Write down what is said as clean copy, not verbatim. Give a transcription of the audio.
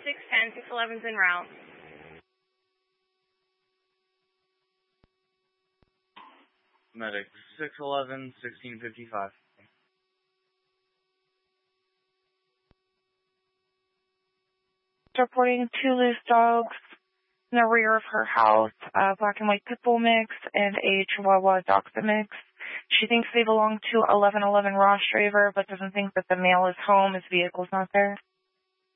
610, 611's en route. Medic 611, 1655. Reporting 2 loose dogs in the rear of her house, black and white pit bull mix and a Chihuahua Dachshund mix. She thinks they belong to 1111 Ross Draver, but doesn't think that the male is home. His vehicle's not there.